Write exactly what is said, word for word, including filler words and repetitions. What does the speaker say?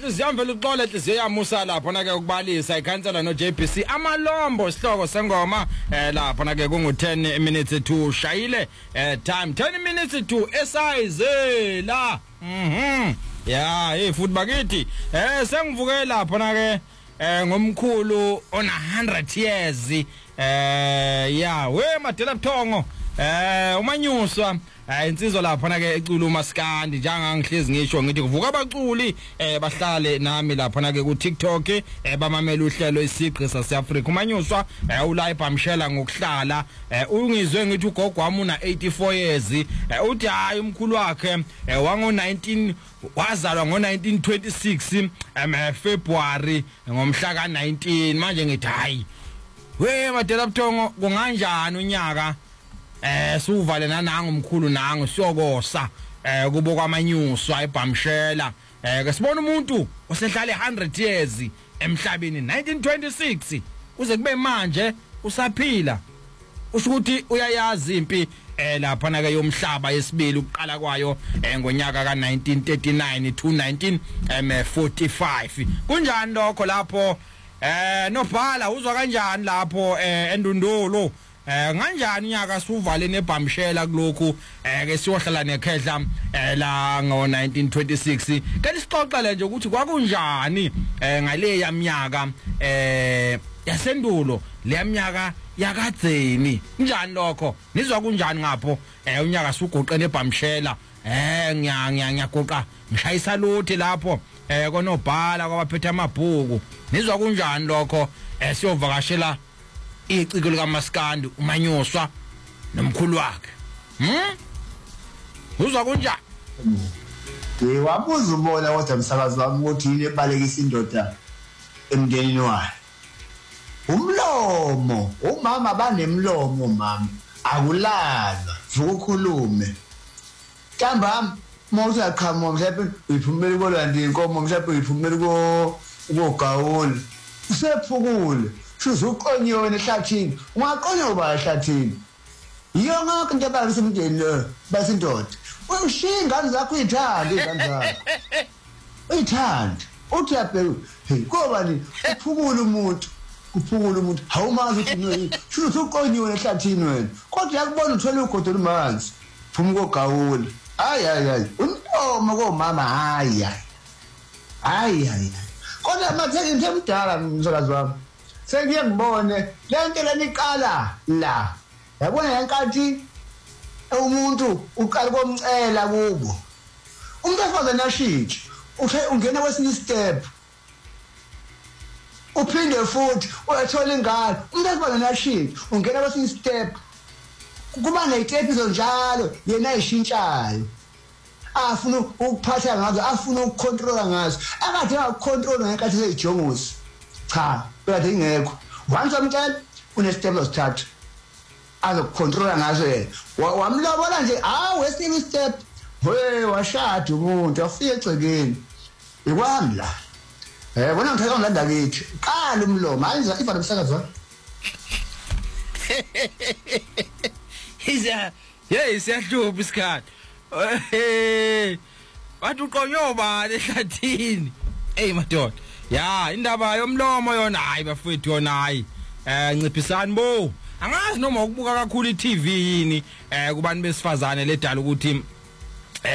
inhliziyo yamvela uxola inhliziyo yamusa lapho na ke ukubalisa ikhansela no J B C amalombo sihloko sengoma eh lapho na ke kungu ten minutes to shayile eh time ten minutes to esize la mhm ya hey futhi bakithi eh sengivuke lapho na ke eh ngomkhulu ona one hundred years eh ya we Madela Buthongo eh umanyuswa insizwa lapha na ke ecula uMaskandi njanga ngihlezi ngisho ngithi kuvuka abaculi eh bahlale nami lapha na ke ku TikTok eh bamamela uhlelo isigqi saseAfrika umanyuswa ula eBhamshela ngokuhlala ungizwe ngithi ugogo wami una eighty-four years uthi hayi umkhulu wakhe wango nineteen wazalwa ngo nineteen twenty-six em February ngomhla ka nineteen manje ngithi hayi we Madela Buthongo kunganjani unyaka eh suvale nananga umkhulu nangu siyokosa eh kubo kwamanyuswa eBhamshela eh ke sibona umuntu osehlala one hundred years emhlabeni nineteen twenty-six uze kube manje usaphila usho ukuthi uyayazi impi eh lapha na ke yomhlaba yesibili ukuqala kwayo eh ngonyaka ka nineteen thirty-nine to nineteen forty-five kunjani lokho lapho eh nobhala uzwa kanjani lapho eh endundulo eh kanjani unyaka suvale neBhamshela kulokhu eh ke siyohlala nekhehla eh la ngo nineteen twenty-six ke lisixoxele nje ukuthi kwakunjani eh ngale yaminyaka eh yasendulo le yaminyaka yakadzeni njani lokho nizwa kunjani ngapho eh unyaka sugoqe neBhamshela eh ngiya ngiya ngiyagoqa ngishayisa luthi lapho eh konobhala kwabaphethe amabhuku nizwa kunjani lokho eh siyovakashela iciko lika Maskandi umanyuswa nomkhulu wakhe hm uzwa kunjani eh wabuza ubona kodwa umsakazi wami ukuthi yini ebalekisa indoda emndenini wayo umlomo umama banemlomo mama akulalwa vukukhulume kamba mawuthi aqhamuka mhlawumbe uyiphumela kolandi inkomo mhlawumbe uyiphumela ko ukogawula usephukule shuzo uqonyiwe nehlathini ungaqonya uba ehlathini iyo ngakho into abalisa umndeni lo basindoda ushiya ingane zakho ithanda izandla zakho uyithanda uthi yabheka hey kobani uphukule umuntu kuphukule umuntu awumazi ukuthi shuzo uqonyiwe nehlathini wena kodwa yakubona uthola ugodo lumanzi phuma kogawula hayi hayi hayi umntomo komama hayi hayi hayi kodwa matheke into emdala msakazi wami sengiyangibone lento leniqala la yabona yankathi umuntu uqala komcela kubo umuntu afazana ashitshi uthe ungena kwesinye step uphinde futhi uyathola ingane umuntu afazana ashitshi ungena kwesinye step kuba neyitepiso njalo yena ayishintshayo afuna ukuphatha ngazo afuna ukucontrola ngazo akade akucontrol ngenkathi seyijongosi cha kade ingekho once umntana une step osithathu azokucontrola ngazo yena wamlobola nje hawu wesinye step we washada umuntu afike egcekeni ikwami la eh bona ngitheka ngilanda kithi qala umlomo ayiza ifa nomsakazi wa Iza hey siyahlupa isikhathi eh bathi uqonyoba lehlathini hey madoda ya indaba yomlomo yona hayi bafethu yona hayi eh nciphisani bo angazi noma ukubuka kakhulu iTV yini eh kubantu besifazane ledala ukuthi